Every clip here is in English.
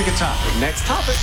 pick a topic. Next topic.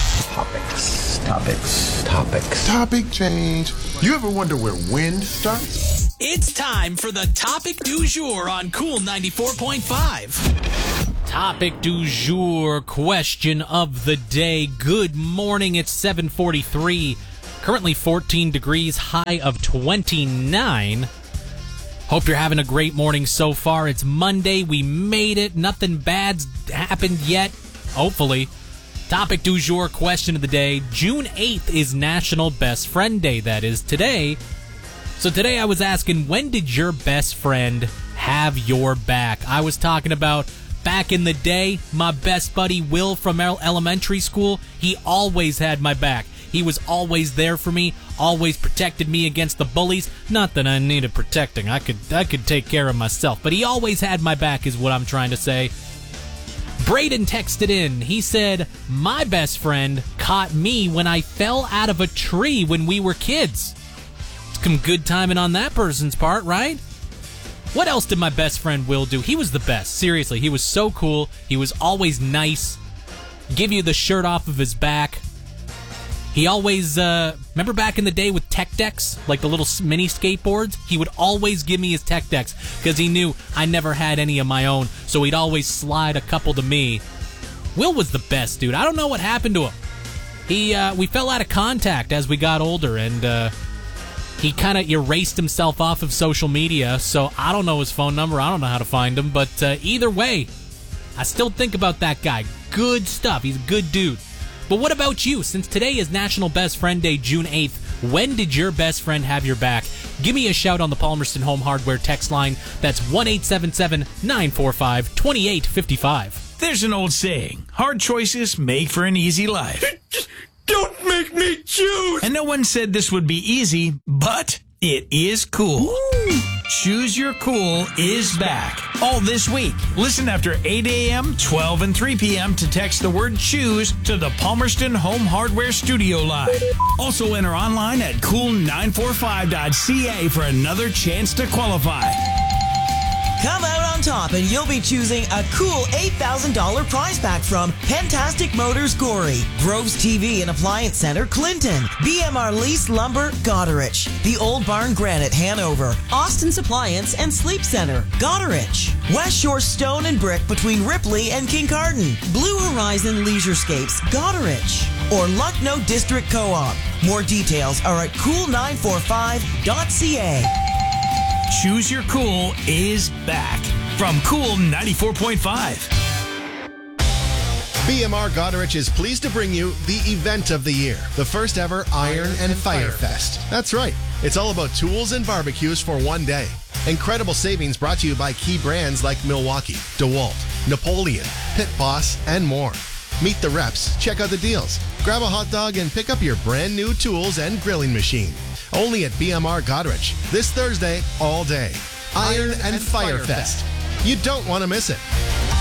Topics. Topic change. You ever wonder where wind starts? It's time for the topic du jour on Cool 94.5. Topic du jour, question of the day. Good morning, it's 7:43. Currently 14 degrees, high of 29. Hope you're having a great morning so far. It's Monday, we made it. Nothing bad's happened yet, hopefully. Topic du jour, question of the day. June 8th is National Best Friend Day, that is today. So today I was asking, when did your best friend have your back? I was talking about back in the day, my best buddy Will from elementary school, he always had my back. He was always there for me, always protected me against the bullies. Not that I needed protecting, I could take care of myself, but he always had my back is what I'm trying to say. Braden texted in. He said, my best friend caught me when I fell out of a tree when we were kids. Some good timing on that person's part, right? What else did my best friend Will do? He was the best. Seriously, he was so cool. He was always nice. Give you the shirt off of his back. He always, remember back in the day with tech decks? Like the little mini skateboards? He would always give me his tech decks because he knew I never had any of my own, so he'd always slide a couple to me. Will was the best, dude. I don't know what happened to him. We fell out of contact as we got older, and he kind of erased himself off of social media, so I don't know his phone number. I don't know how to find him, but either way, I still think about that guy. Good stuff. He's a good dude. But what about you? Since today is National Best Friend Day, June 8th, when did your best friend have your back? Give me a shout on the Palmerston Home Hardware text line. That's 1-877-945-2855. There's an old saying, hard choices make for an easy life. Don't make me choose! And no one said this would be easy, but it is cool. Ooh. Choose Your Cool is back. All this week. Listen after 8 a.m., 12, and 3 p.m. to text the word choose to the Palmerston Home Hardware studio line. Also enter online at cool945.ca for another chance to qualify. Come out on top and you'll be choosing a cool $8,000 prize pack from Pentastic Motors Gorey, Groves TV and Appliance Center Clinton, BMR Lease Lumber Goderich, The Old Barn Granite Hanover, Austin's Appliance and Sleep Center Goderich, West Shore Stone and Brick between Ripley and Kincardine, Blue Horizon Leisurescapes Goderich, or Lucknow District Co-op. More details are at cool945.ca. Choose Your Cool is back from Cool 94.5. BMR Goderich is pleased to bring you the event of the year, the first ever Iron and Fire Fest. That's right. It's all about tools and barbecues for one day. Incredible savings brought to you by key brands like Milwaukee, DeWalt, Napoleon, Pit Boss, and more. Meet the reps, check out the deals, grab a hot dog, and pick up your brand new tools and grilling machine. Only at BMR Goderich, this Thursday, all day. Iron and Fire Fest. You don't want to miss it.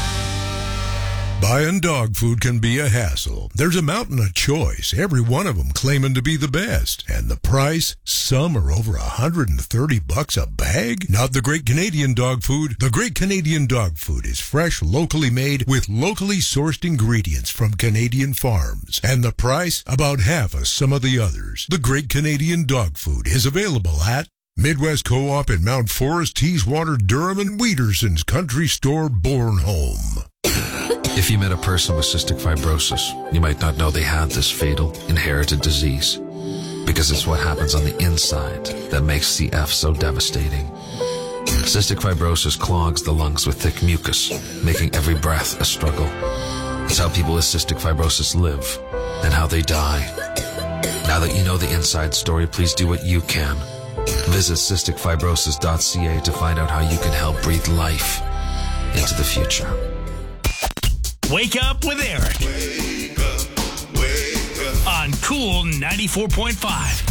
Buying dog food can be a hassle. There's a mountain of choice, every one of them claiming to be the best. And the price? Some are over $130 a bag? Not the Great Canadian Dog Food. The Great Canadian Dog Food is fresh, locally made, with locally sourced ingredients from Canadian farms. And the price? About half of some of the others. The Great Canadian Dog Food is available at Midwest Co-op in Mount Forest, Teeswater, Durham, and Wheaterson's Country Store, Bornholm. If you met a person with cystic fibrosis, you might not know they had this fatal, inherited disease. Because it's what happens on the inside that makes CF so devastating. Cystic fibrosis clogs the lungs with thick mucus, making every breath a struggle. It's how people with cystic fibrosis live, and how they die. Now that you know the inside story, please do what you can. Visit cysticfibrosis.ca to find out how you can help breathe life into the future. Wake up with Eric. Wake up, wake up. On Cool 94.5.